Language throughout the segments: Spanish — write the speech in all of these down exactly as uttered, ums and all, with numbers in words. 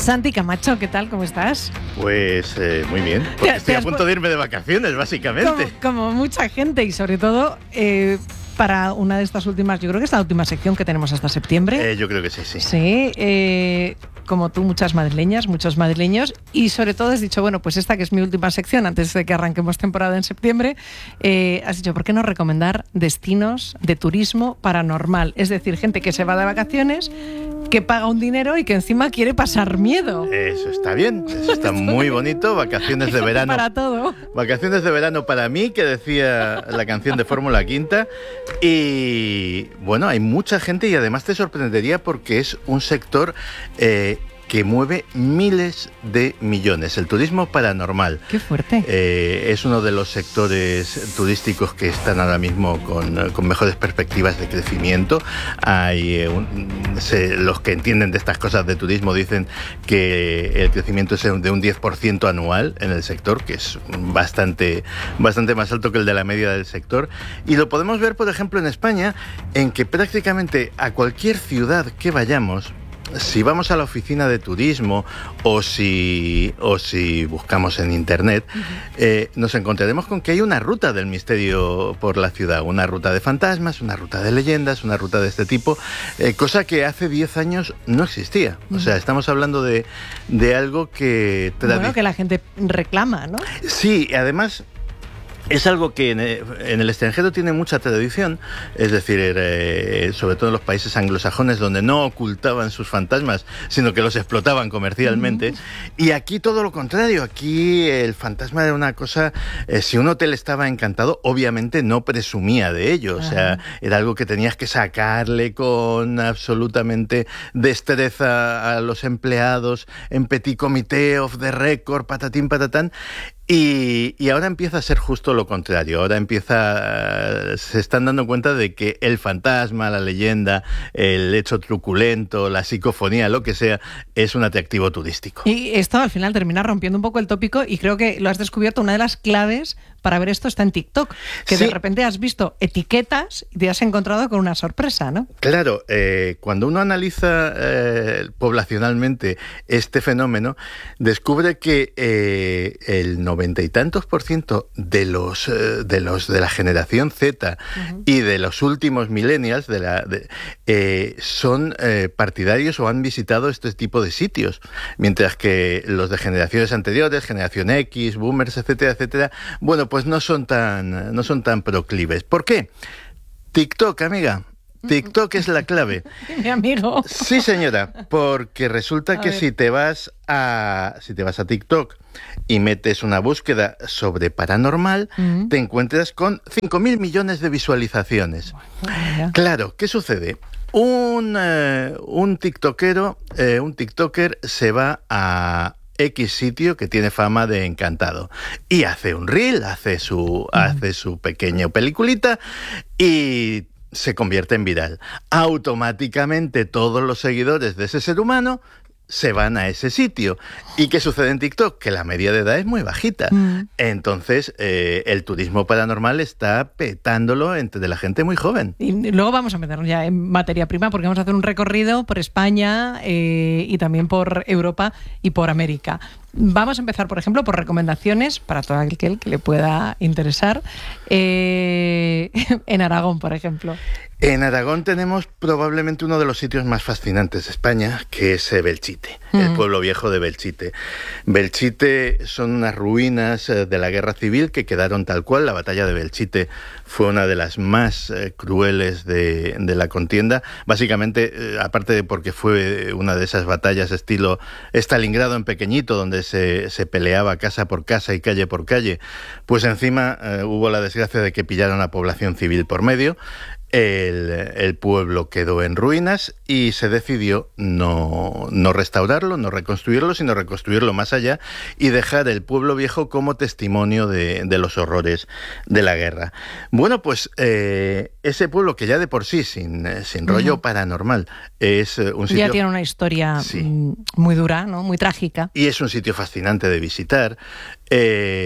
Santi Camacho, ¿qué tal? ¿Cómo estás? Pues eh, muy bien, porque Te- estoy te a has punto pu- de irme de vacaciones, básicamente. Como, como mucha gente y sobre todo eh, para una de estas últimas, yo creo que es la última sección que tenemos hasta septiembre. Eh, yo creo que sí, sí. Sí, eh, como tú, muchas madrileñas, muchos madrileños, y sobre todo has dicho, bueno, pues esta que es mi última sección antes de que arranquemos temporada en septiembre, eh, has dicho, ¿por qué no recomendar destinos de turismo paranormal? Es decir, gente que se va de vacaciones, que paga un dinero y que encima quiere pasar miedo. Eso está bien, eso está muy bonito. Vacaciones de Gente verano. para todo. Vacaciones de verano para mí, que decía la canción de Fórmula Quinta. Y bueno, hay mucha gente y además te sorprendería porque es un sector eh, que mueve miles de millones. El turismo paranormal. Qué fuerte. Eh, es uno de los sectores turísticos que están ahora mismo con, con mejores perspectivas de crecimiento. Hay eh, un, se, los que entienden de estas cosas de turismo dicen que el crecimiento es de un diez por ciento anual en el sector, que es bastante, bastante más alto que el de la media del sector. Y lo podemos ver, por ejemplo, en España, en que prácticamente a cualquier ciudad que vayamos, si vamos a la oficina de turismo o si, o si buscamos en internet, uh-huh. eh, nos encontraremos con que hay una ruta del misterio por la ciudad, una ruta de fantasmas, una ruta de leyendas, una ruta de este tipo, eh, cosa que hace diez años no existía. Uh-huh. O sea, estamos hablando de, de algo que... Tradi- bueno, que la gente reclama, ¿no? Sí, además... Es algo que en el extranjero tiene mucha tradición, es decir, eh, sobre todo en los países anglosajones donde no ocultaban sus fantasmas, sino que los explotaban comercialmente. Uh-huh. Y aquí todo lo contrario, aquí el fantasma era una cosa, eh, si un hotel estaba encantado, obviamente no presumía de ello, uh-huh. O sea, era algo que tenías que sacarle con absolutamente destreza a los empleados en petit comité, off the record, patatín, patatán. Y, y ahora empieza a ser justo lo contrario. Ahora empieza, se están dando cuenta de que el fantasma, la leyenda, el hecho truculento, la psicofonía, lo que sea, es un atractivo turístico. Y esto al final termina rompiendo un poco el tópico y creo que lo has descubierto. Una de las claves para ver esto está en TikTok, que sí. De repente has visto etiquetas y te has encontrado con una sorpresa, ¿no? Claro, eh, cuando uno analiza eh, poblacionalmente este fenómeno, descubre que eh, el noventa y tantos por ciento de los eh, de los de la generación Z uh-huh. y de los últimos millennials de la de, eh, son eh, partidarios o han visitado este tipo de sitios, mientras que los de generaciones anteriores, generación X, boomers, etcétera, etcétera, bueno, pues no son tan no son tan proclives. ¿Por qué? TikTok, amiga. TikTok es la clave. Mi amigo. Sí, señora, porque resulta a que ver. si te vas a si te vas a TikTok y metes una búsqueda sobre paranormal, uh-huh. te encuentras con cinco mil millones de visualizaciones. Bueno, claro, ¿qué sucede? Un, eh, un tiktokero, eh, un tiktoker se va a X sitio que tiene fama de encantado y hace un reel, hace su, uh-huh. hace su pequeña peliculita y se convierte en viral. Automáticamente todos los seguidores de ese ser humano se van a ese sitio. ¿Y qué sucede en TikTok? Que la media de edad es muy bajita. Mm. Entonces, eh, el turismo paranormal está petándolo entre la gente muy joven. Y luego vamos a meternos ya en materia prima porque vamos a hacer un recorrido por España eh, y también por Europa y por América. Vamos a empezar, por ejemplo, por recomendaciones para todo aquel que le pueda interesar. Eh, en Aragón, por ejemplo. En Aragón tenemos probablemente uno de los sitios más fascinantes de España, que es Belchite, mm. el pueblo viejo de Belchite. Belchite son unas ruinas de la guerra civil que quedaron tal cual. La batalla de Belchite fue una de las más eh, crueles de, de la contienda, básicamente, eh, aparte de porque fue una de esas batallas estilo Stalingrado en pequeñito, donde se, se peleaba casa por casa y calle por calle, pues encima eh, hubo la desgracia de que pillaron a población civil por medio. El, el pueblo quedó en ruinas y se decidió no, no restaurarlo, no reconstruirlo, sino reconstruirlo más allá y dejar el pueblo viejo como testimonio de, de los horrores de la guerra. Bueno, pues eh, ese pueblo que ya de por sí, sin, sin rollo uh-huh. paranormal, es un sitio... Ya tiene una historia sí. muy dura, ¿no? Muy trágica. Y es un sitio fascinante de visitar. Eh,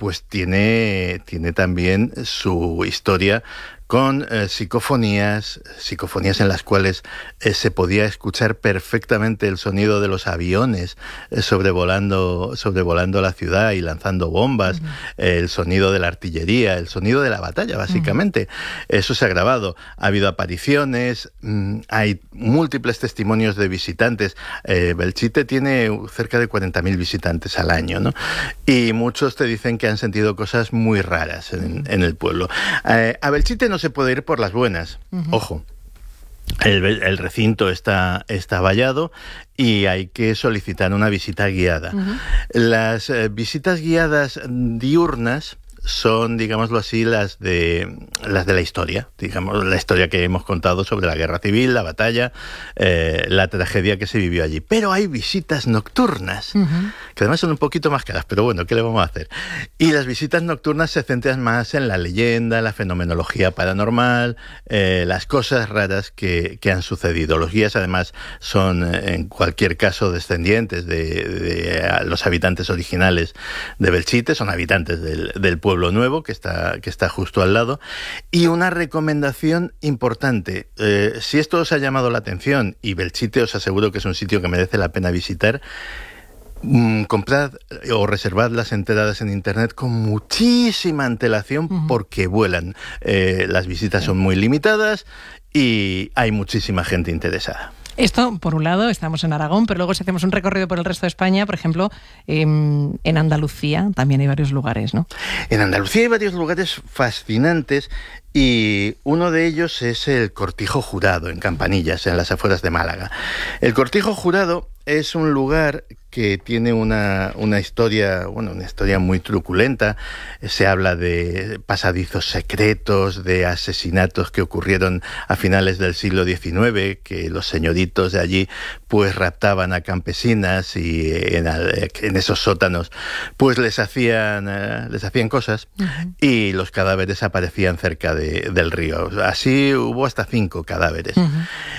pues tiene, tiene también su historia con eh, psicofonías, psicofonías en las cuales eh, se podía escuchar perfectamente el sonido de los aviones eh, sobrevolando, sobrevolando la ciudad y lanzando bombas, uh-huh. eh, el sonido de la artillería, el sonido de la batalla, básicamente. Uh-huh. Eso se ha grabado. Ha habido apariciones, mmm, hay múltiples testimonios de visitantes. Eh, Belchite tiene cerca de cuarenta mil visitantes al año, ¿no? Y muchos te dicen que han sentido cosas muy raras en, en el pueblo. Eh, a Belchite no se puede ir por las buenas, uh-huh. ojo. El, el recinto está, está vallado y hay que solicitar una visita guiada. Uh-huh. Las eh, visitas guiadas diurnas son, digámoslo así, las de las de la historia, digamos, la historia que hemos contado sobre la guerra civil, la batalla, eh, la tragedia que se vivió allí. Pero hay visitas nocturnas, uh-huh. que además son un poquito más caras, pero bueno, ¿qué le vamos a hacer? Y las visitas nocturnas se centran más en la leyenda, la fenomenología paranormal, eh, las cosas raras que, que han sucedido. Los guías, además, son, en cualquier caso, descendientes de, de los habitantes originales de Belchite, son habitantes del, del pueblo Pueblo Nuevo, que está, que está justo al lado. Y una recomendación importante, eh, si esto os ha llamado la atención, y Belchite os aseguro que es un sitio que merece la pena visitar, mmm, comprad o reservad las entradas en internet con muchísima antelación, uh-huh. porque vuelan. Eh, las visitas son muy limitadas y hay muchísima gente interesada. Esto, por un lado, estamos en Aragón, pero luego si hacemos un recorrido por el resto de España, por ejemplo, eh, en Andalucía también hay varios lugares, ¿no? En Andalucía hay varios lugares fascinantes y uno de ellos es el Cortijo Jurado, en Campanillas, en las afueras de Málaga. El Cortijo Jurado es un lugar que tiene una, una historia, bueno, una historia muy truculenta. Se habla de pasadizos secretos, de asesinatos que ocurrieron a finales del siglo diecinueve, que los señoritos de allí pues raptaban a campesinas y en, en esos sótanos pues les hacían, uh, les hacían cosas, uh-huh. y los cadáveres aparecían cerca de, del río. Así hubo hasta cinco cadáveres. Uh-huh.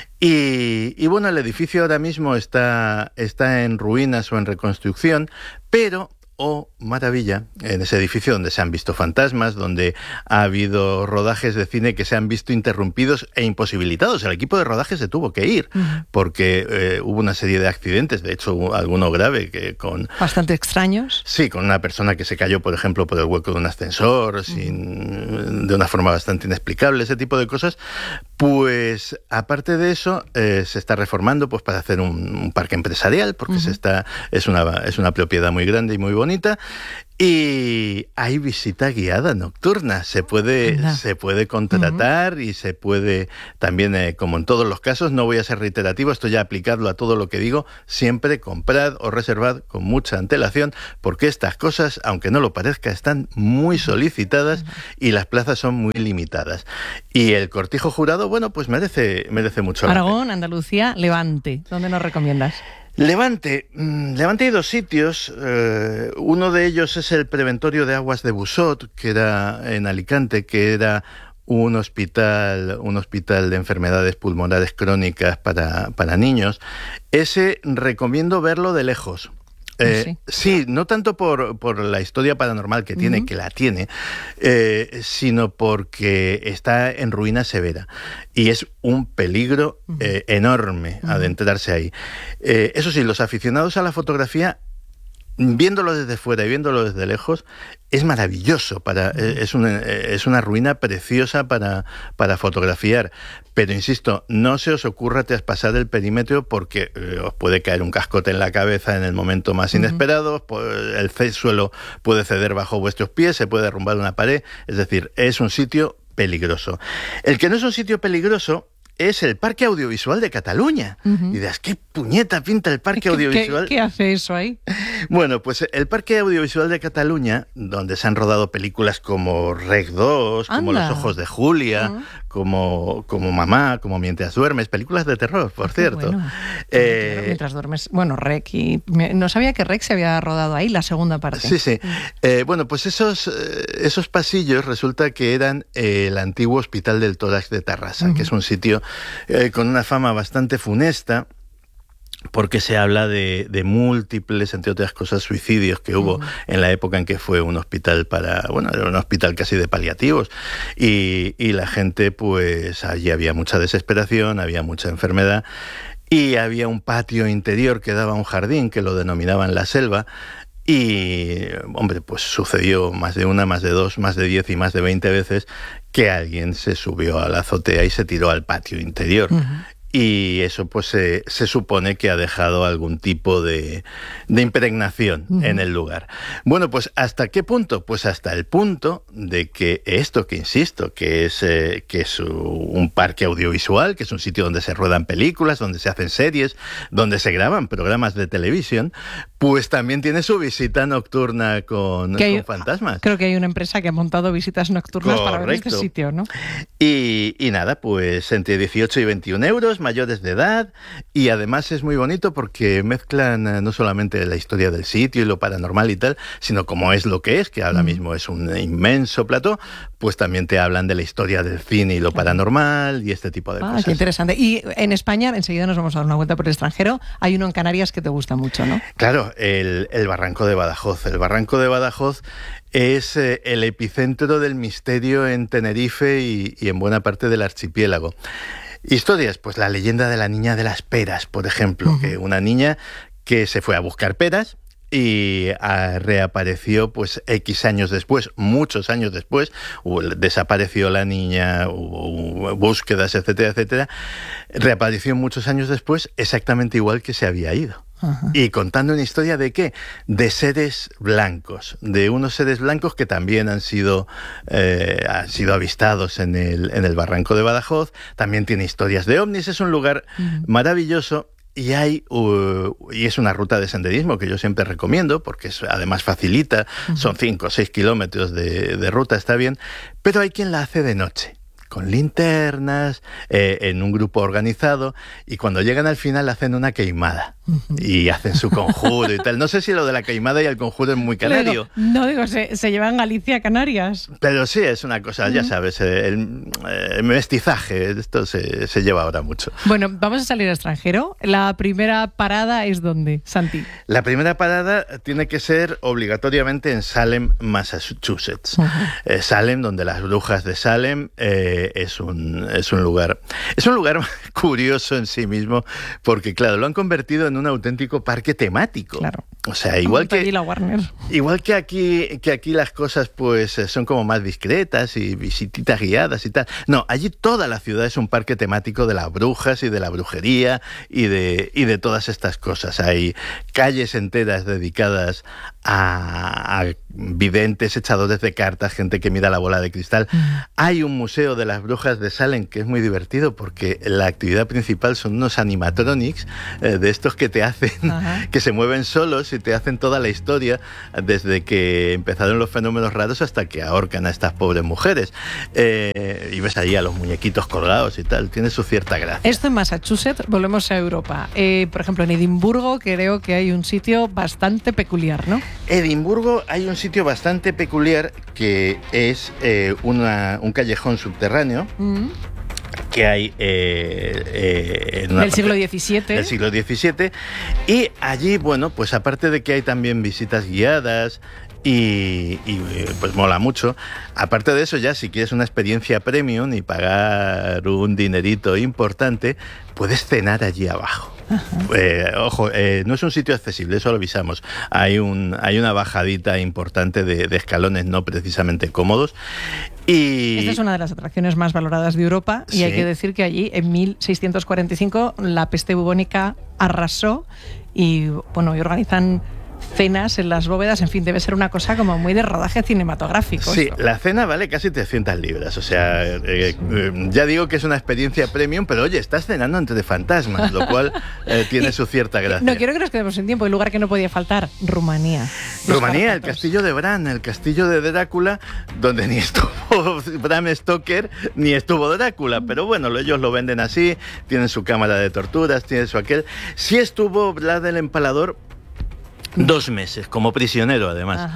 Y, y bueno, el edificio ahora mismo está, está en ruinas o en reconstrucción, pero, oh maravilla, en ese edificio donde se han visto fantasmas, donde ha habido rodajes de cine que se han visto interrumpidos e imposibilitados. El equipo de rodaje se tuvo que ir, uh-huh. porque eh, hubo una serie de accidentes, de hecho hubo alguno grave que con... Bastante extraños. Sí, con una persona que se cayó, por ejemplo, por el hueco de un ascensor, uh-huh. sin, de una forma bastante inexplicable, ese tipo de cosas. Pues, aparte de eso, eh, se está reformando pues para hacer un, un parque empresarial, porque uh-huh. se está es una, es una propiedad muy grande y muy bonita. Y hay visita guiada nocturna, se puede, se puede contratar, uh-huh. y se puede también, eh, como en todos los casos, no voy a ser reiterativo, esto ya aplicadlo a todo lo que digo, siempre comprad o reservad con mucha antelación, porque estas cosas, aunque no lo parezca, están muy solicitadas, uh-huh. y las plazas son muy limitadas. Y el Cortijo Jurado, bueno, pues merece, merece mucho la pena. Aragón, Andalucía, Levante, ¿dónde nos recomiendas? Levante, Levante hay dos sitios, eh, uno de ellos es el Preventorio de Aguas de Busot, que era en Alicante, que era un hospital, un hospital de enfermedades pulmonares crónicas para, para niños. Ese recomiendo verlo de lejos. Eh, sí. sí, no tanto por, por la historia paranormal que tiene, uh-huh. que la tiene, eh, sino porque está en ruina severa y es un peligro uh-huh. eh, enorme uh-huh. adentrarse ahí. Eh, eso sí, los aficionados a la fotografía, viéndolo desde fuera y viéndolo desde lejos, es maravilloso, para, es, una, es una ruina preciosa para, para fotografiar. Pero insisto, no se os ocurra traspasar el perímetro porque eh, os puede caer un cascote en la cabeza en el momento más inesperado, uh-huh. el suelo puede ceder bajo vuestros pies, se puede derrumbar una pared, es decir, es un sitio peligroso. El que no es un sitio peligroso es el Parque Audiovisual de Cataluña. Uh-huh. Y dirás, ¿qué puñeta pinta el Parque ¿Qué, Audiovisual? ¿Qué, qué hace eso ahí? Bueno, pues el Parque Audiovisual de Cataluña, donde se han rodado películas como Rec dos, como Anda. Los ojos de Julia, uh-huh. como, como Mamá, como Mientras duermes, películas de terror, por Qué cierto. Bueno. Eh, Mientras duermes, bueno, Rec, y no sabía que Rec se había rodado ahí, la segunda parte. Sí, sí. Uh-huh. Eh, bueno, pues esos, esos pasillos resulta que eran eh, el antiguo Hospital del Tórax de Tarrasa, uh-huh. que es un sitio eh, con una fama bastante funesta, porque se habla de, de múltiples, entre otras cosas, suicidios que hubo uh-huh. en la época en que fue un hospital para, bueno, era un hospital casi de paliativos, y, y la gente, pues allí había mucha desesperación, había mucha enfermedad, y había un patio interior que daba a un jardín que lo denominaban la selva. Y, hombre, pues sucedió más de una, más de dos, más de diez y más de veinte veces que alguien se subió a la azotea y se tiró al patio interior. Uh-huh. Y eso pues se, se supone que ha dejado algún tipo de, de impregnación uh-huh. en el lugar. Bueno, pues ¿hasta qué punto? Pues hasta el punto de que esto que insisto, que es, eh, que es un parque audiovisual, que es un sitio donde se ruedan películas, donde se hacen series, donde se graban programas de televisión, pues también tiene su visita nocturna con, hay, con fantasmas. Creo que hay una empresa que ha montado visitas nocturnas Correcto. Para ver este sitio, ¿no? Y, y nada, pues entre dieciocho y veintiún euros, mayores de edad, y además es muy bonito porque mezclan no solamente la historia del sitio y lo paranormal y tal, sino como es lo que es, que ahora mm. mismo es un inmenso plató, pues también te hablan de la historia del cine y lo paranormal y este tipo de ah, cosas. Qué interesante. Y en España, enseguida nos vamos a dar una vuelta por el extranjero, hay uno en Canarias que te gusta mucho, ¿no? Claro, el, el Barranco de Badajoz. El Barranco de Badajoz es eh, el epicentro del misterio en Tenerife y, y en buena parte del archipiélago. Historias, pues la leyenda de la niña de las peras, por ejemplo, uh-huh. que una niña que se fue a buscar peras y a, reapareció pues X años después, muchos años después, hubo, desapareció la niña, hubo, hubo búsquedas, etcétera, etcétera, reapareció muchos años después exactamente igual que se había ido. Ajá. Y contando una historia de qué, de seres blancos, de unos seres blancos que también han sido, eh, han sido avistados en el, en el Barranco de Badajoz. También tiene historias de ovnis, es un lugar uh-huh. maravilloso. Y hay uh, y es una ruta de senderismo que yo siempre recomiendo, porque es, además facilita, uh-huh. son cinco o seis kilómetros de, de ruta, está bien, pero hay quien la hace de noche, con linternas, eh, en un grupo organizado, y cuando llegan al final hacen una queimada. Uh-huh. Y hacen su conjuro y tal. No sé si lo de la queimada y el conjuro es muy canario. No, digo, se, se lleva en Galicia a Canarias. Pero sí, es una cosa, uh-huh. ya sabes, el, el mestizaje, esto se, se lleva ahora mucho. Bueno, vamos a salir al extranjero. La primera parada es ¿dónde, Santi? La primera parada tiene que ser obligatoriamente en Salem, Massachusetts. Uh-huh. Eh, Salem, donde las brujas de Salem, eh, es, un, es un lugar, es un lugar curioso en sí mismo, porque claro, lo han convertido en en un auténtico parque temático. Claro. O sea, igual que la Warner. Igual que aquí, que aquí las cosas pues son como más discretas y visititas guiadas y tal. No, allí toda la ciudad es un parque temático de las brujas y de la brujería y de, y de todas estas cosas. Hay calles enteras dedicadas a, a videntes, echadores de cartas, gente que mira la bola de cristal. Mm. Hay un museo de las brujas de Salem que es muy divertido porque la actividad principal son unos animatronics eh, de estos que te hacen, Ajá. que se mueven solos y te hacen toda la historia desde que empezaron los fenómenos raros hasta que ahorcan a estas pobres mujeres. Eh, y ves allí a los muñequitos colgados y tal, tiene su cierta gracia. Esto en Massachusetts, volvemos a Europa. Eh, por ejemplo, en Edimburgo creo que hay un sitio bastante peculiar, ¿no? Edimburgo hay un sitio bastante peculiar que es eh, una, un callejón subterráneo. Mm. que hay eh, eh, en una del siglo diecisiete. Del siglo diecisiete. Y allí, bueno, pues aparte de que hay también visitas guiadas y, y pues mola mucho. Aparte de eso, ya si quieres una experiencia premium y pagar un dinerito importante, puedes cenar allí abajo. Eh, ojo, eh, no es un sitio accesible, eso lo avisamos. Hay, un, hay una bajadita importante de, de escalones no precisamente cómodos. Y... Esta es una de las atracciones más valoradas de Europa y sí. hay que decir que allí en mil seiscientos cuarenta y cinco la peste bubónica arrasó y, bueno, y organizan cenas en las bóvedas, en fin, debe ser una cosa como muy de rodaje cinematográfico. Sí, esto. La cena vale casi trescientas libras, o sea, eh, eh, ya digo que es una experiencia premium, pero oye, estás cenando entre fantasmas, lo cual eh, tiene y, su cierta gracia. No quiero que nos quedemos sin tiempo, el lugar que no podía faltar, Rumanía. Rumanía, el castillo de Bran, el castillo de Drácula, donde ni estuvo Bram Stoker ni estuvo Drácula, pero bueno, ellos lo venden así, tienen su cámara de torturas, tienen su aquel. Sí estuvo Vlad el Empalador, dos meses, como prisionero además. Ajá.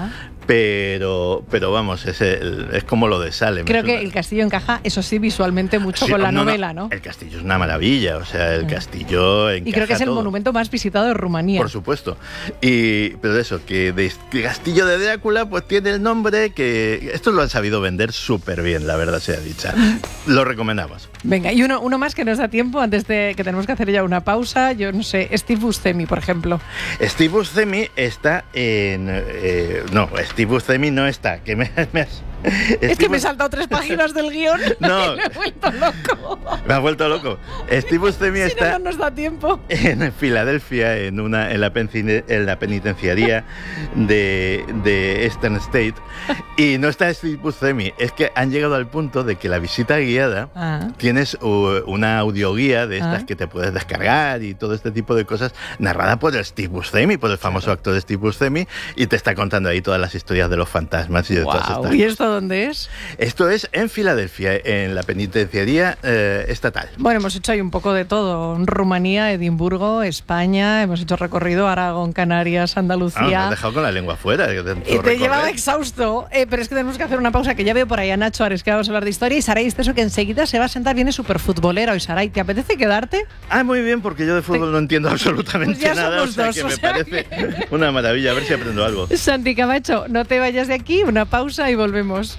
pero, pero vamos, es, el, es como lo de Salem. Creo que el castillo encaja, eso sí, visualmente mucho sí, con la no, novela, ¿no? El castillo es una maravilla, o sea, el castillo encaja Y creo que es el todo. monumento más visitado de Rumanía. Por supuesto. Y, pero eso, que de, de Castillo de Drácula, pues tiene el nombre que... Estos lo han sabido vender súper bien, la verdad sea dicha. Lo recomendamos. Venga, y uno, uno más que nos da tiempo antes de que tenemos que hacer ya una pausa. Yo no sé, Steve Buscemi, por ejemplo. Steve Buscemi está en... Eh, no, Steve Buscemi no está. Que me, me has... Es Steve... que me he saltado tres páginas del guión no, y me he vuelto loco. Me has vuelto loco. Steve Buscemi si está... no, no nos da tiempo. En Filadelfia, en, una, en, la, en la penitenciaría de, de Eastern State. Y no está Steve Buscemi. Es que han llegado al punto de que la visita guiada... Ah. Tienes uh, una audioguía de estas ah. que te puedes descargar y todo este tipo de cosas, narrada por el Steve Buscemi, por el famoso actor de Steve Buscemi, y te está contando ahí todas las historias de los fantasmas y de wow. todas estas ¿Y esto dónde es? Esto es en Filadelfia, en la penitenciaría eh, estatal. Bueno, hemos hecho ahí un poco de todo. Rumanía, Edimburgo, España, hemos hecho recorrido Aragón, Canarias, Andalucía. Ah, me has dejado con la lengua fuera. Y te recorrer. Llevaba exhausto, eh, pero es que tenemos que hacer una pausa, que ya veo por ahí a Nacho Ares, que vamos a hablar de historia, y Saray Esteso, que enseguida se va a sentar, viene súper futbolera hoy. Saray, ¿te apetece quedarte? Ah, muy bien, porque yo de fútbol te... no entiendo absolutamente pues nada, o sea dos, que o me sea parece que... una maravilla, a ver si aprendo algo. Santi Camacho, no te vayas de aquí, una pausa y volvemos.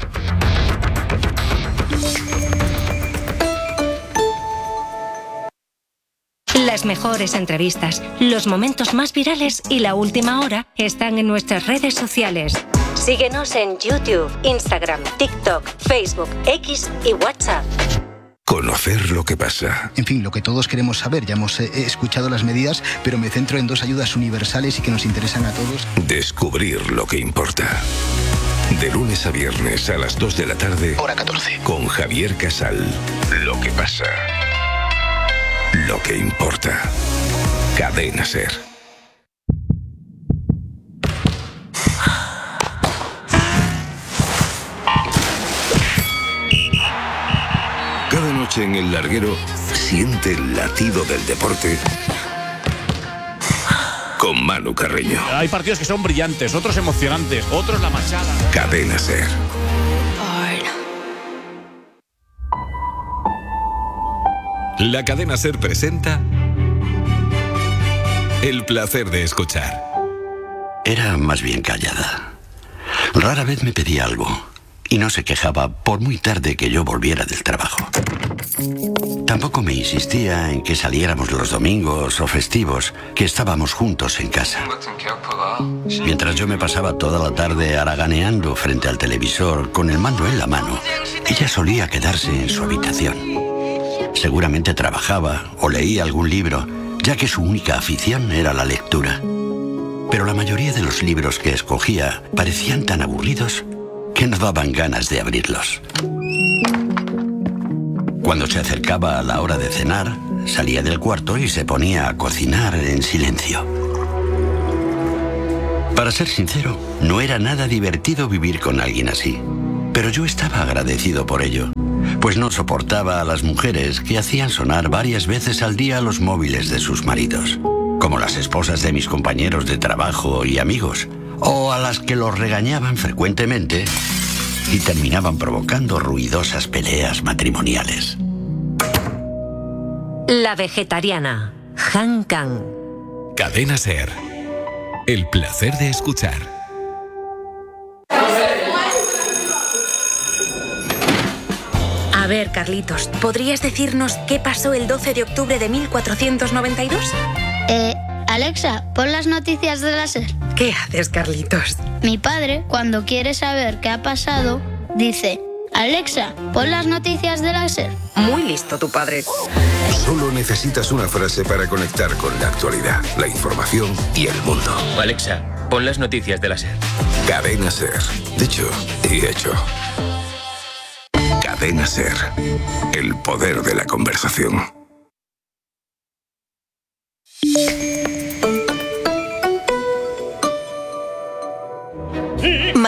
Las mejores entrevistas, los momentos más virales y la última hora están en nuestras redes sociales. Síguenos en YouTube, Instagram, TikTok, Facebook, X y WhatsApp. Conocer lo que pasa. En fin, lo que todos queremos saber. Ya hemos eh, escuchado las medidas, pero me centro en dos ayudas universales y que nos interesan a todos. Descubrir lo que importa. De lunes a viernes a las dos de la tarde. Hora catorce. Con Javier Casal. Lo que pasa. Lo que importa. Cadena SER. Cada noche en el larguero siente el latido del deporte con Manu Carreño. Hay partidos que son brillantes, otros emocionantes, otros la machada. Cadena SER. La Cadena SER presenta El placer de escuchar. Era más bien callada. Rara vez me pedía algo y no se quejaba por muy tarde que yo volviera del trabajo. Tampoco me insistía en que saliéramos los domingos o festivos, que estábamos juntos en casa. Mientras yo me pasaba toda la tarde haraganeando frente al televisor con el mando en la mano, ella solía quedarse en su habitación. Seguramente trabajaba o leía algún libro, ya que su única afición era la lectura. Pero la mayoría de los libros que escogía parecían tan aburridos que no daban ganas de abrirlos. Cuando se acercaba a la hora de cenar, salía del cuarto y se ponía a cocinar en silencio. Para ser sincero, no era nada divertido vivir con alguien así, pero yo estaba agradecido por ello, pues no soportaba a las mujeres que hacían sonar varias veces al día los móviles de sus maridos, como las esposas de mis compañeros de trabajo y amigos, o a las que los regañaban frecuentemente y terminaban provocando ruidosas peleas matrimoniales. La vegetariana, Han Kang. Cadena SER. El placer de escuchar. A ver, Carlitos, ¿podrías decirnos qué pasó el doce de octubre de mil cuatrocientos noventa y dos? Eh, Alexa, pon las noticias de la SER. ¿Qué haces, Carlitos? Mi padre, cuando quiere saber qué ha pasado, dice: Alexa, pon las noticias de la SER. Muy listo tu padre. Solo necesitas una frase para conectar con la actualidad, la información y el mundo. Alexa, pon las noticias de la SER. Cadena SER. Dicho y hecho. Cadena SER. El poder de la conversación.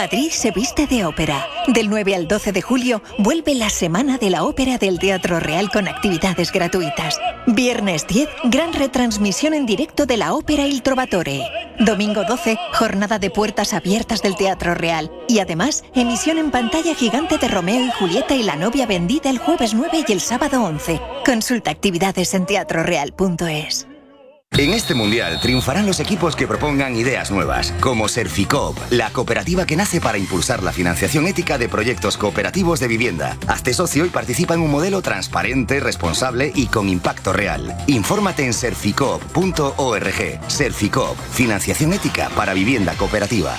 Madrid se viste de ópera. Del nueve al doce de julio vuelve la Semana de la Ópera del Teatro Real con actividades gratuitas. Viernes diez, gran retransmisión en directo de la ópera Il Trovatore. Domingo doce, jornada de puertas abiertas del Teatro Real. Y además, emisión en pantalla gigante de Romeo y Julieta y la novia vendida el jueves nueve y el sábado once. Consulta actividades en teatro real punto es. En este mundial triunfarán los equipos que propongan ideas nuevas, como Serficoop, la cooperativa que nace para impulsar la financiación ética de proyectos cooperativos de vivienda. Hazte socio y participa en un modelo transparente, responsable y con impacto real. Infórmate en serficoop punto org. Serficoop, financiación ética para vivienda cooperativa.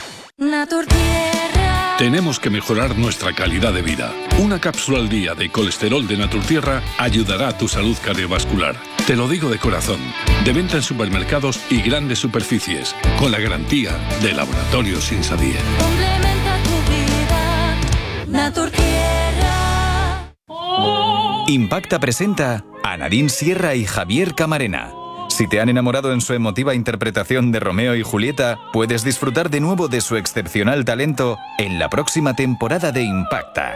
Tenemos que mejorar nuestra calidad de vida. Una cápsula al día de colesterol de Naturtierra ayudará a tu salud cardiovascular. Te lo digo de corazón. De venta en supermercados y grandes superficies, con la garantía de Laboratorios Insadie. Complementa tu vida, Naturtierra. Impacta presenta a Nadine Sierra y Javier Camarena. Si te han enamorado en su emotiva interpretación de Romeo y Julieta, puedes disfrutar de nuevo de su excepcional talento en la próxima temporada de Impacta.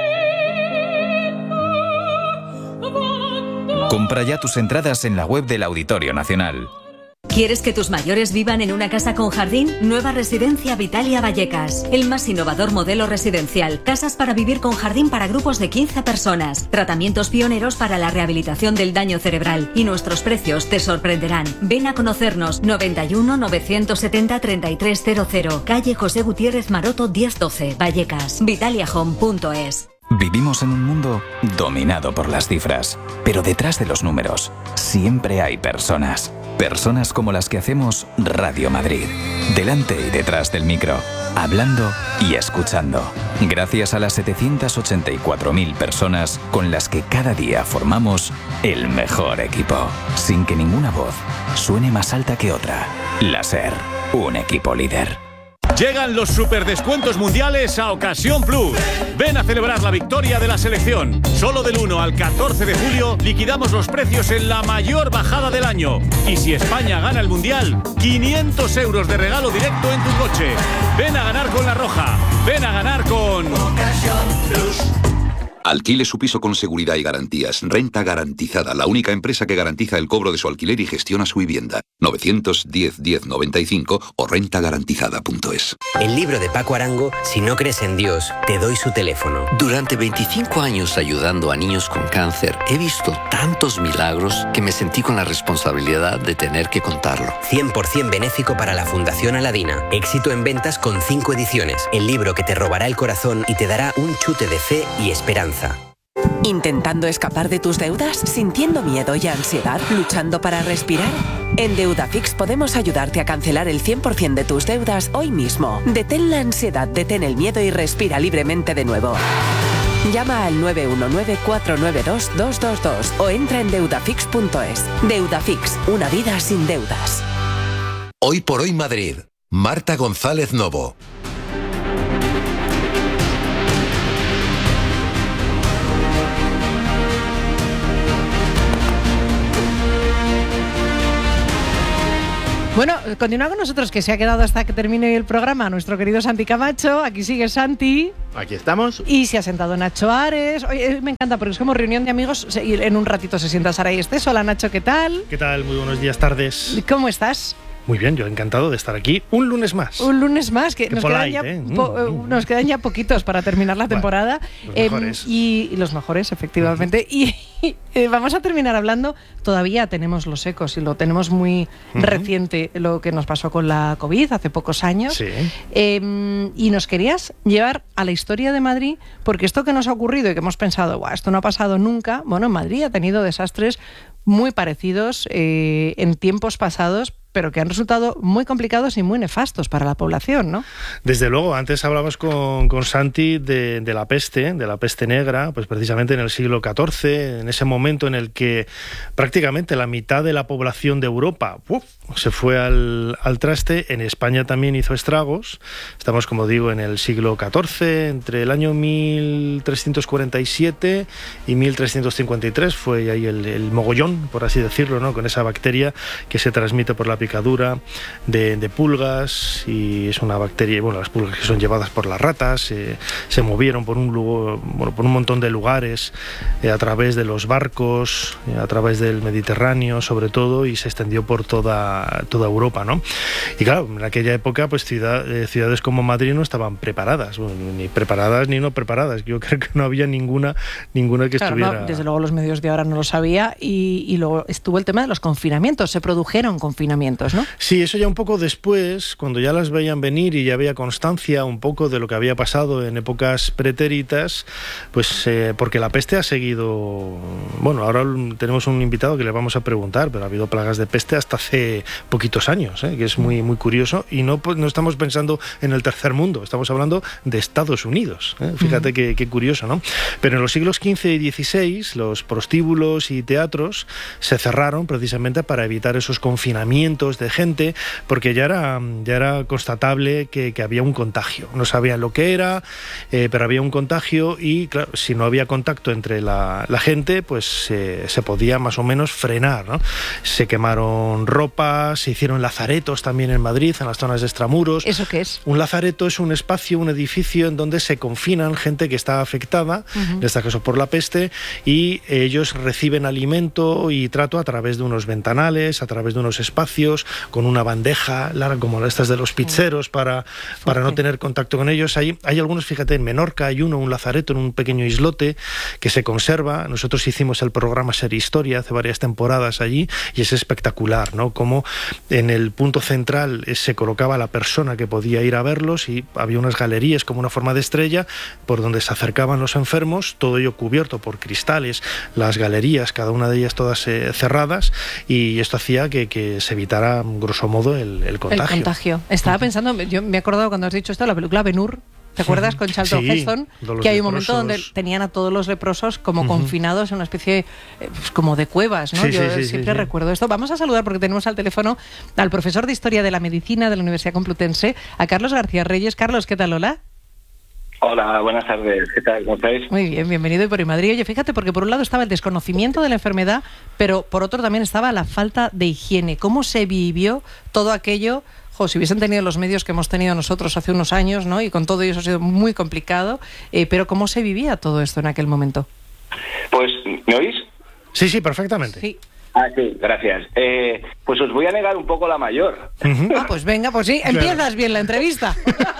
Compra ya tus entradas en la web del Auditorio Nacional. ¿Quieres que tus mayores vivan en una casa con jardín? Nueva Residencia Vitalia Vallecas. El más innovador modelo residencial. Casas para vivir con jardín para grupos de quince personas. Tratamientos pioneros para la rehabilitación del daño cerebral. Y nuestros precios te sorprenderán. Ven a conocernos. noventa y uno, novecientos setenta, treinta y tres cero cero. Calle José Gutiérrez Maroto diez doce. Vallecas. Vitalia Home punto es. Vivimos en un mundo dominado por las cifras, pero detrás de los números siempre hay personas. Personas como las que hacemos Radio Madrid. Delante y detrás del micro, hablando y escuchando. Gracias a las setecientas ochenta y cuatro mil personas con las que cada día formamos el mejor equipo. Sin que ninguna voz suene más alta que otra. La SER, un equipo líder. Llegan los superdescuentos mundiales a Ocasión Plus. Ven a celebrar la victoria de la selección. Solo del uno al catorce de julio liquidamos los precios en la mayor bajada del año. Y si España gana el mundial, quinientos euros de regalo directo en tu coche. Ven a ganar con La Roja. Ven a ganar con Ocasión Plus. Alquile su piso con seguridad y garantías. Renta Garantizada, la única empresa que garantiza el cobro de su alquiler y gestiona su vivienda. novecientos diez, diez noventa y cinco o renta garantizada punto es. El libro de Paco Arango, Si no crees en Dios, te doy su teléfono. Durante veinticinco años ayudando a niños con cáncer, he visto tantos milagros que me sentí con la responsabilidad de tener que contarlo. cien por ciento benéfico para la Fundación Aladina. Éxito en ventas con cinco ediciones. El libro que te robará el corazón y te dará un chute de fe y esperanza. ¿Intentando escapar de tus deudas? ¿Sintiendo miedo y ansiedad? ¿Luchando para respirar? En Deudafix podemos ayudarte a cancelar el cien por ciento de tus deudas hoy mismo. Detén la ansiedad, detén el miedo y respira libremente de nuevo. Llama al nueve uno nueve, cuatro nueve dos, dos dos dos o entra en deudafix punto es. Deudafix, una vida sin deudas. Hoy por hoy Madrid. Marta González Novo. Bueno, continúa con nosotros, que se ha quedado hasta que termine el programa nuestro querido Santi Camacho. Aquí sigue Santi. Aquí estamos. Y se ha sentado Nacho Ares. Oye, me encanta porque es como reunión de amigos y en un ratito se sienta Sara y Estés. Hola Nacho, ¿qué tal? ¿Qué tal? Muy buenos días, tardes. ¿Cómo estás? Muy bien, yo encantado de estar aquí un lunes más. Un lunes más, que nos, polite, quedan ya ¿eh? po- mm. nos quedan ya poquitos para terminar la temporada. Bueno, los mejores. Eh, y, y los mejores, efectivamente. Uh-huh. Y eh, vamos a terminar hablando, todavía tenemos los ecos y lo tenemos muy uh-huh. reciente, lo que nos pasó con la COVID hace pocos años. Sí. Eh, y nos querías llevar a la historia de Madrid, porque esto que nos ha ocurrido y que hemos pensado, guau, esto no ha pasado nunca, bueno, en Madrid ha tenido desastres muy parecidos eh, en tiempos pasados, pero que han resultado muy complicados y muy nefastos para la población, ¿no? Desde luego, antes hablamos con, con Santi de, de la peste, de la peste negra, pues precisamente en el siglo catorce, en ese momento en el que prácticamente la mitad de la población de Europa uf, se fue al, al traste. En España también hizo estragos. Estamos, como digo, en el siglo catorce, entre el año mil trescientos cuarenta y siete y mil trescientos cincuenta y tres, fue ahí el, el mogollón, por así decirlo, ¿no? Con esa bacteria que se transmite por la picadura de, de pulgas, y es una bacteria, bueno, las pulgas que son llevadas por las ratas, eh, se movieron por un, lugar, bueno, por un montón de lugares, eh, a través de los barcos, eh, a través del Mediterráneo sobre todo, y se extendió por toda, toda Europa, ¿no? Y claro, en aquella época pues ciudad, eh, ciudades como Madrid no estaban preparadas, bueno, ni preparadas ni no preparadas. Yo creo que no había ninguna, ninguna que claro, estuviera... No, desde luego los medios de ahora no lo sabía, y, y luego estuvo el tema de los confinamientos, se produjeron confinamientos, ¿no? Sí, eso ya un poco después, cuando ya las veían venir y ya había constancia un poco de lo que había pasado en épocas pretéritas, pues eh, porque la peste ha seguido... Bueno, ahora tenemos un invitado que le vamos a preguntar, pero ha habido plagas de peste hasta hace poquitos años, ¿eh? Que es muy, muy curioso, y no, pues, no estamos pensando en el tercer mundo, estamos hablando de Estados Unidos, ¿eh? Fíjate uh-huh. qué, qué curioso, ¿no? Pero en los siglos quince y dieciséis los prostíbulos y teatros se cerraron precisamente para evitar esos confinamientos de gente, porque ya era, ya era constatable que, que había un contagio. No sabían lo que era, eh, pero había un contagio, y claro, si no había contacto entre la, la gente, pues eh, se podía más o menos frenar, ¿no? Se quemaron ropas, se hicieron lazaretos también en Madrid, en las zonas de extramuros. ¿Eso qué es? Un lazareto es un espacio, un edificio en donde se confinan gente que está afectada, uh-huh. en este caso por la peste, y ellos reciben alimento y trato a través de unos ventanales, a través de unos espacios, con una bandeja larga como estas de los pizzeros, para, para no tener contacto con ellos. Hay, hay algunos, fíjate, en Menorca hay uno, un lazareto en un pequeño islote que se conserva. Nosotros hicimos el programa Ser Historia hace varias temporadas allí, y es espectacular, ¿no? Como en el punto central se colocaba la persona que podía ir a verlos, y había unas galerías como una forma de estrella por donde se acercaban los enfermos, todo ello cubierto por cristales, las galerías, cada una de ellas todas eh, cerradas, y esto hacía que, que se evitara, grosso modo, el, el contagio. El contagio. Estaba pensando, yo me he acordado cuando has dicho esto, la película Ben-Hur. ¿Te acuerdas con Charlton sí, Heston? Que hay un momento donde tenían a todos los leprosos como uh-huh. confinados en una especie eh, pues como de cuevas, ¿no? Sí, Yo sí, sí, siempre sí, recuerdo esto. Vamos a saludar, porque tenemos al teléfono al profesor de Historia de la Medicina de la Universidad Complutense, a Carlos García Reyes. Carlos, ¿qué tal? Hola. Hola, buenas tardes. ¿Qué tal? ¿Cómo estáis? Muy bien, bienvenido y por Madrid. Oye, fíjate, porque por un lado estaba el desconocimiento de la enfermedad, pero por otro también estaba la falta de higiene. ¿Cómo se vivió todo aquello? Jo, si hubiesen tenido los medios que hemos tenido nosotros hace unos años, ¿no? Y con todo eso ha sido muy complicado, eh, pero ¿cómo se vivía todo esto en aquel momento? Pues, ¿me oís? Sí, sí, perfectamente. Sí. Ah, sí, gracias. Eh, pues os voy a negar un poco la mayor. Uh-huh. Ah, pues venga, pues sí, empiezas claro. bien la entrevista.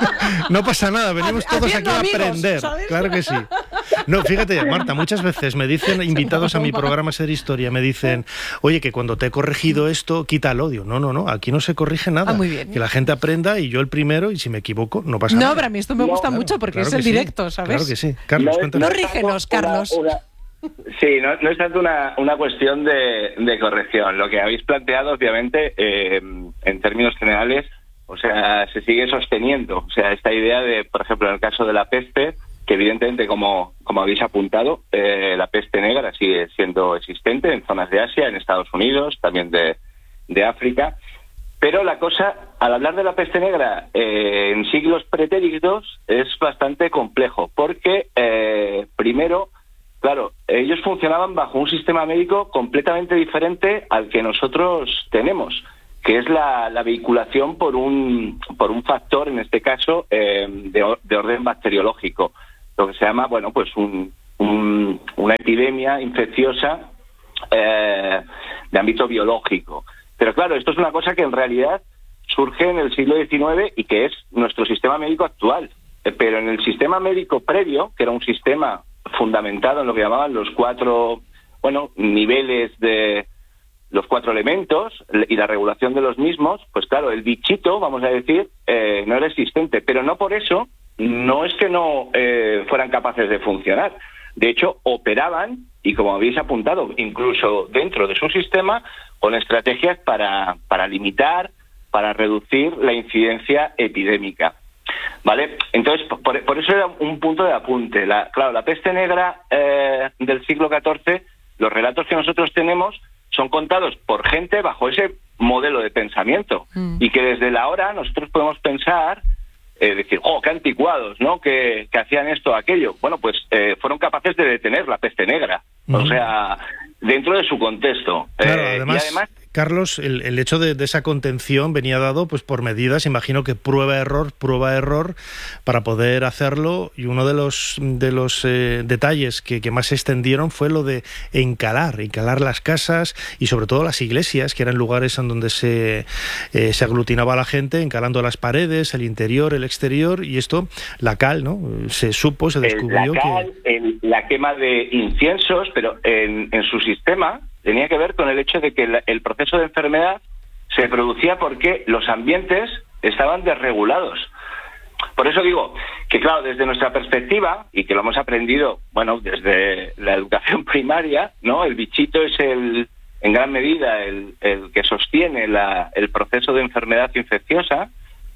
No pasa nada, venimos todos aquí a aprender. Amigos, ¿sabes? Claro que sí. No, fíjate, Marta, muchas veces me dicen, invitados a mi programa Ser Historia, me dicen, oye, que cuando te he corregido esto, quita el odio. No, no, no, aquí no se corrige nada. Ah, muy bien. Que la gente aprenda, y yo el primero, y si me equivoco, no pasa no, nada. No, pero a mí esto me no, gusta claro, mucho, porque claro es el sí, directo, ¿sabes? Claro que sí. Carlos, no, cuéntanos. Corrígenos, Carlos. Una, una... Sí, no, no es tanto una, una cuestión de, de corrección. Lo que habéis planteado, obviamente, eh, en términos generales, o sea, se sigue sosteniendo. O sea, esta idea de, por ejemplo, en el caso de la peste, que evidentemente, como, como habéis apuntado, eh, la peste negra sigue siendo existente en zonas de Asia, en Estados Unidos, también de, de África. Pero la cosa, al hablar de la peste negra eh, en siglos pretéritos, es bastante complejo, porque, eh, primero, claro, ellos funcionaban bajo un sistema médico completamente diferente al que nosotros tenemos, que es la, la vehiculación por un por un factor, en este caso, eh, de, de orden bacteriológico, lo que se llama, bueno, pues un, un, una epidemia infecciosa eh, de ámbito biológico. Pero claro, esto es una cosa que en realidad surge en el siglo diecinueve y que es nuestro sistema médico actual. Eh, pero en el sistema médico previo, que era un sistema fundamentado en lo que llamaban los cuatro, bueno, niveles de los cuatro elementos y la regulación de los mismos, pues claro, el bichito, vamos a decir, eh, no era existente, pero no por eso, no es que no eh, fueran capaces de funcionar. De hecho, operaban, y como habéis apuntado, incluso dentro de su sistema, con estrategias para, para limitar, para reducir la incidencia epidémica. ¿Vale? Entonces, por, por eso era un punto de apunte. La, claro, la peste negra eh, del siglo catorce, los relatos que nosotros tenemos son contados por gente bajo ese modelo de pensamiento, mm. y que desde la hora nosotros podemos pensar, eh, decir, oh, qué anticuados, ¿no? Que, que hacían esto o aquello. Bueno, pues eh, fueron capaces de detener la peste negra, mm. o sea, dentro de su contexto. Claro, eh, además... y además Carlos, el, el hecho de, de esa contención venía dado pues por medidas, imagino que prueba-error, prueba-error, para poder hacerlo, y uno de los, de los eh, detalles que, que más se extendieron fue lo de encalar, encalar las casas y sobre todo las iglesias, que eran lugares en donde se, eh, se aglutinaba la gente, encalando las paredes, el interior, el exterior, y esto, la cal, ¿no? Se supo, se descubrió la cal, que... el, la quema de inciensos, pero en, en su sistema tenía que ver con el hecho de que el, el proceso de enfermedad se producía porque los ambientes estaban desregulados. Por eso digo que, claro, desde nuestra perspectiva, y que lo hemos aprendido, bueno, desde la educación primaria, ¿no? El bichito es el, en gran medida, el, el que sostiene la, el proceso de enfermedad infecciosa.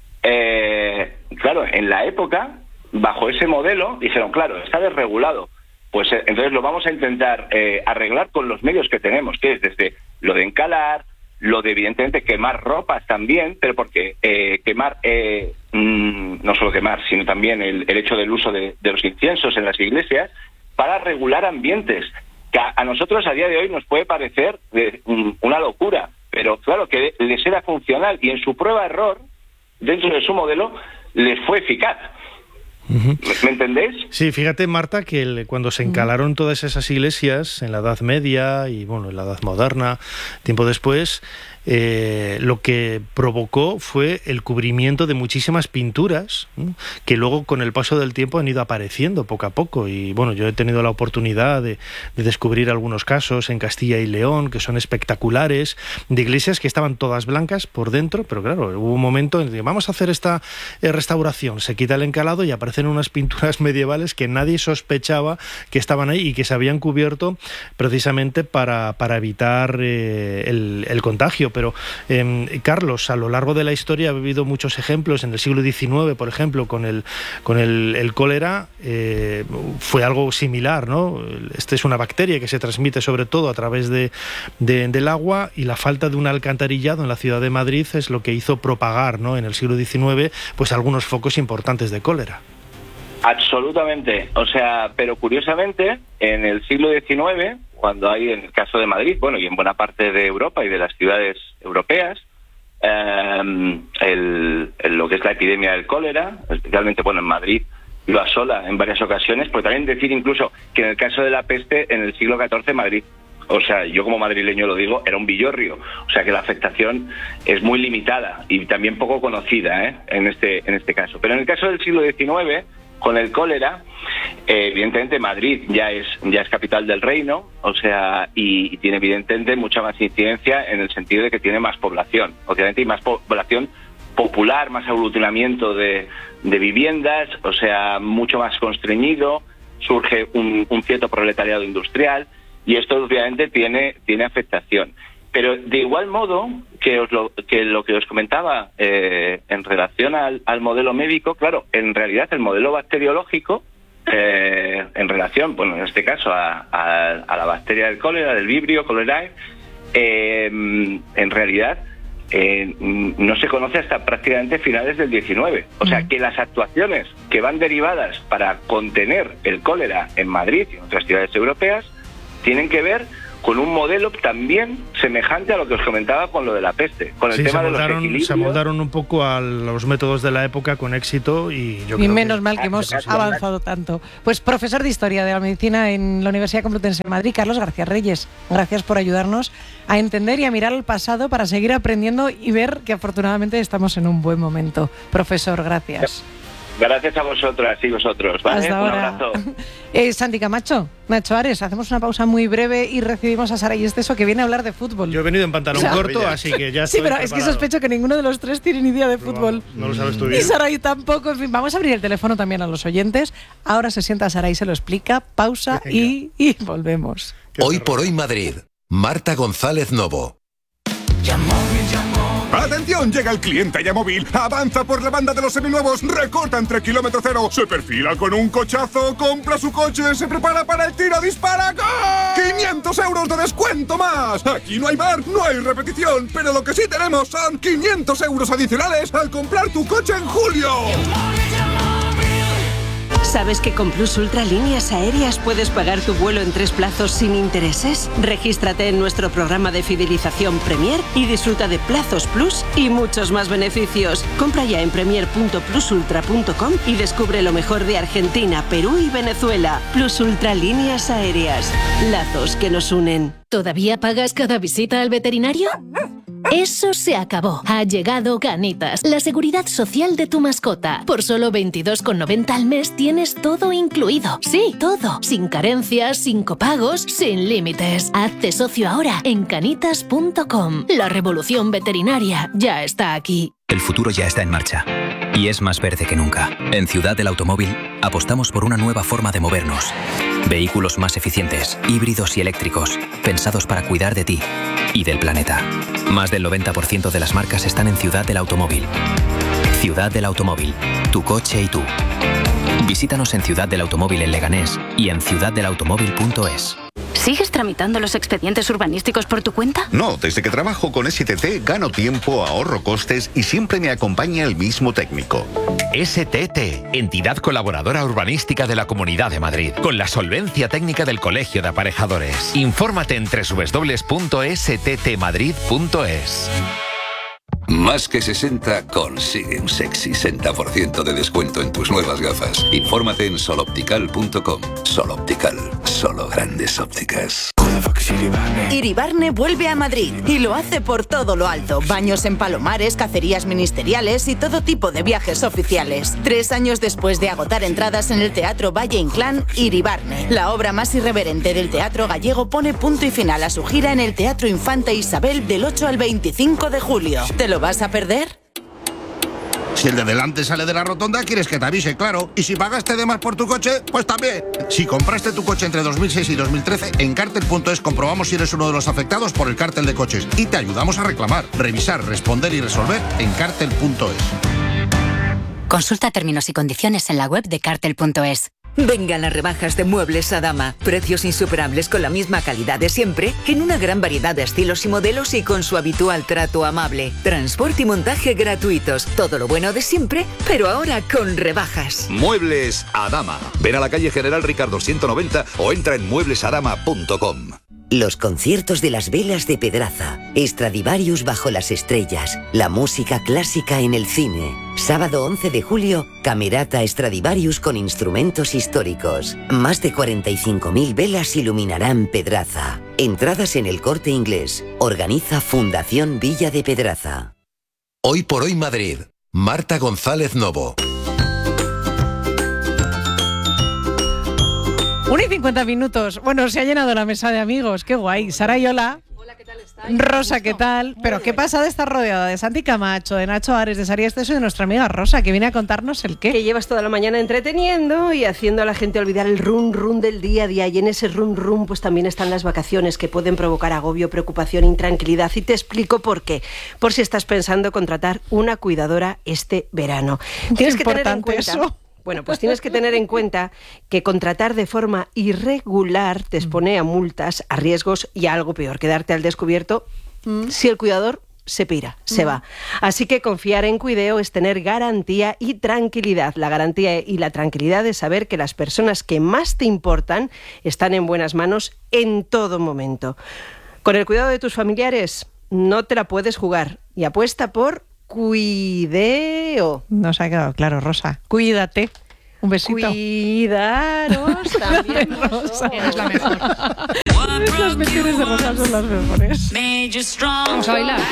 Eh, claro, en la época, bajo ese modelo, dijeron, claro, está desregulado. Pues eh, entonces lo vamos a intentar eh, arreglar con los medios que tenemos, que es desde lo de encalar, lo de evidentemente quemar ropas también, pero porque eh, quemar, eh, mmm, no solo quemar, sino también el, el hecho del uso de, de los inciensos en las iglesias para regular ambientes, que a, a nosotros a día de hoy nos puede parecer de, um, una locura, pero claro que les era funcional y en su prueba-error, dentro de su modelo, les fue eficaz. Uh-huh. ¿Me entendéis? Sí, fíjate, Marta, que el, cuando se encalaron todas esas iglesias en la Edad Media y bueno, en la Edad Moderna, tiempo después, eh, lo que provocó fue el cubrimiento de muchísimas pinturas, ¿no? Que luego con el paso del tiempo han ido apareciendo poco a poco, y bueno, yo he tenido la oportunidad de, de descubrir algunos casos en Castilla y León que son espectaculares, de iglesias que estaban todas blancas por dentro, pero claro, hubo un momento en el que vamos a hacer esta eh, restauración, se quita el encalado y aparecen unas pinturas medievales que nadie sospechaba que estaban ahí y que se habían cubierto precisamente para, para evitar eh, el, el contagio. Pero, eh, Carlos, a lo largo de la historia ha habido muchos ejemplos. En el siglo diecinueve, por ejemplo, con el, con el, el cólera, eh, fue algo similar, ¿no? Esta es una bacteria que se transmite sobre todo a través de, de, del agua, y la falta de un alcantarillado en la ciudad de Madrid es lo que hizo propagar, ¿no?, en el siglo diecinueve, pues algunos focos importantes de cólera. Absolutamente. O sea, pero curiosamente, en el siglo diecinueve, cuando hay, en el caso de Madrid, bueno, y en buena parte de Europa y de las ciudades europeas, eh, el, el, lo que es la epidemia del cólera, especialmente, bueno, en Madrid lo asola en varias ocasiones, pero también decir incluso que en el caso de la peste, en el siglo catorce, Madrid, o sea, yo como madrileño lo digo, era un villorrio, o sea que la afectación es muy limitada y también poco conocida, ¿eh?, en este, en este caso. Pero en el caso del siglo diecinueve, con el cólera, eh, evidentemente Madrid ya es ya es capital del reino, o sea, y, y tiene evidentemente mucha más incidencia en el sentido de que tiene más población, obviamente, y más población popular, más aglutinamiento de, de viviendas, o sea, mucho más constreñido, surge un, un cierto proletariado industrial, y esto obviamente tiene, tiene afectación. Pero de igual modo que, os lo, que lo que os comentaba eh, en relación al, al modelo médico, claro, en realidad el modelo bacteriológico, eh, en relación, bueno, en este caso a, a, a la bacteria del cólera, del Vibrio cholerae, eh, en realidad eh, no se conoce hasta prácticamente finales del diecinueve. O sea, que las actuaciones que van derivadas para contener el cólera en Madrid y en otras ciudades europeas tienen que ver con un modelo también semejante a lo que os comentaba con lo de la peste, con el sí, tema se moldaron, de los equilibrios. Se moldaron un poco a los métodos de la época con éxito, y yo y creo menos que... mal que hemos avanzado tanto. Pues profesor de Historia de la Medicina en la Universidad Complutense de Madrid, Carlos García Reyes, gracias por ayudarnos a entender y a mirar al pasado para seguir aprendiendo y ver que afortunadamente estamos en un buen momento. Profesor, gracias. Gracias a vosotras y vosotros, ¿vale? Hasta Un ahora. abrazo. Eh, Santi Camacho, Nacho Ares, hacemos una pausa muy breve y recibimos a Saray Esteso, que viene a hablar de fútbol. Yo he venido en pantalón O sea, corto, así que ya Sí, estoy pero preparado. es que sospecho que ninguno de los tres tiene ni idea de fútbol. No, no lo sabes tú bien. Y Saray tampoco. En fin, vamos a abrir el teléfono también a los oyentes. Ahora se sienta Saray, se lo explica, pausa y, y volvemos. Hoy por hoy Madrid. Marta González Novo. ¡Atención! Llega el cliente a Yamóvil, avanza por la banda de los seminuevos, recorta entre kilómetro cero, se perfila con un cochazo, compra su coche, se prepara para el tiro, dispara, ¡gol! ¡quinientos euros de descuento más! Aquí no hay bar, no hay repetición, pero lo que sí tenemos son quinientos euros adicionales al comprar tu coche en julio. ¿Sabes que con Plus Ultra Líneas Aéreas puedes pagar tu vuelo en tres plazos sin intereses? Regístrate en nuestro programa de fidelización Premier y disfruta de plazos Plus y muchos más beneficios. Compra ya en premier punto plus ultra punto com y descubre lo mejor de Argentina, Perú y Venezuela. Plus Ultra Líneas Aéreas. Lazos que nos unen. ¿Todavía pagas cada visita al veterinario? Eso se acabó. Ha llegado Canitas, la seguridad social de tu mascota. Por solo veintidós con noventa al mes tienes todo incluido. Sí, todo. Sin carencias, sin copagos, sin límites. Hazte socio ahora en canitas punto com. La revolución veterinaria ya está aquí. El futuro ya está en marcha y es más verde que nunca. En Ciudad del Automóvil apostamos por una nueva forma de movernos. Vehículos más eficientes, híbridos y eléctricos, pensados para cuidar de ti y del planeta. Más del noventa por ciento de las marcas están en Ciudad del Automóvil. Ciudad del Automóvil, tu coche y tú. Visítanos en Ciudad del Automóvil en Leganés y en ciudad del automóvil punto es. ¿Sigues tramitando los expedientes urbanísticos por tu cuenta? No, desde que trabajo con S T T gano tiempo, ahorro costes y siempre me acompaña el mismo técnico. S T T, entidad colaboradora urbanística de la Comunidad de Madrid, con la solvencia técnica del Colegio de Aparejadores. Infórmate en doble u doble u doble u punto s t t madrid punto es. Más que sesenta consigue un sexy sesenta por ciento de descuento en tus nuevas gafas. Infórmate en sol optical punto com. Sol Optical, solo grandes ópticas. Iribarne vuelve a Madrid y lo hace por todo lo alto. Baños en palomares, cacerías ministeriales y todo tipo de viajes oficiales. Tres años después de agotar entradas en el Teatro Valle Inclán, Iribarne, la obra más irreverente del teatro gallego, pone punto y final a su gira en el Teatro Infanta Isabel del ocho al veinticinco de julio. ¿Te lo vas a perder? Si el de delante sale de la rotonda, quieres que te avise, claro. Y si pagaste de más por tu coche, pues también. Si compraste tu coche entre dos mil seis y dos mil trece, en cártel punto es comprobamos si eres uno de los afectados por el cártel de coches y te ayudamos a reclamar, revisar, responder y resolver en cártel punto es. Consulta términos y condiciones en la web de cártel punto es. Vengan las rebajas de Muebles Adama. Precios insuperables con la misma calidad de siempre, en una gran variedad de estilos y modelos y con su habitual trato amable. Transporte y montaje gratuitos. Todo lo bueno de siempre, pero ahora con rebajas. Muebles Adama. Ven a la calle General Ricardo ciento noventa o entra en muebles adama punto com. Los conciertos de las velas de Pedraza, Stradivarius bajo las estrellas, la música clásica en el cine. Sábado once de julio, Camerata Stradivarius con instrumentos históricos. Más de cuarenta y cinco mil velas iluminarán Pedraza. Entradas en El Corte Inglés. Organiza Fundación Villa de Pedraza. Hoy por hoy Madrid. Marta González Novo. Una y cincuenta minutos. Bueno, se ha llenado la mesa de amigos. Qué guay. Sara y hola. Hola, ¿qué tal está? Rosa, ¿qué tal? Muy Pero bien. ¿Qué pasa de estar rodeada de Santi Camacho, de Nacho Ares, de Sari Esteso y de nuestra amiga Rosa, que viene a contarnos el qué? Que llevas toda la mañana entreteniendo y haciendo a la gente olvidar el run run del día a día. Y en ese run run pues también están las vacaciones, que pueden provocar agobio, preocupación, intranquilidad. Y te explico por qué. Por si estás pensando contratar una cuidadora este verano. Tienes que tener en cuenta... Eso. Bueno, pues tienes que tener en cuenta que contratar de forma irregular te expone a multas, a riesgos y a algo peor, quedarte al descubierto mm. si el cuidador se pira, mm. se va. Así que confiar en Cuideo es tener garantía y tranquilidad. La garantía y la tranquilidad de saber que las personas que más te importan están en buenas manos en todo momento. Con el cuidado de tus familiares no te la puedes jugar y apuesta por Cuideo. Nos ha quedado claro, Rosa. Cuídate. Un besito. Cuidaros también, Rosa. Eres la mejor. Las mejores de Rosa son las mejores. Vamos a bailar.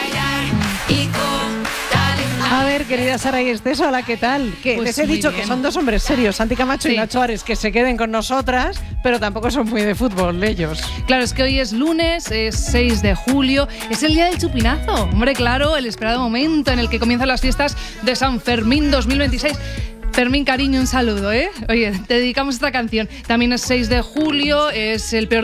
A ver, querida Sara y Esteso, hola, ¿qué tal? Que Pues les he muy dicho bien. que son dos hombres serios, Santi Camacho Sí. y Nacho Ares, que se queden con nosotras, pero tampoco son muy de fútbol ellos. Claro, es que hoy es lunes, es seis de julio, es el día del chupinazo. Hombre, claro, el esperado momento en el que comienzan las fiestas de San Fermín dos mil veintiséis. Fermín, cariño, un saludo, ¿eh? Oye, te dedicamos esta canción. También es seis de julio, es el peor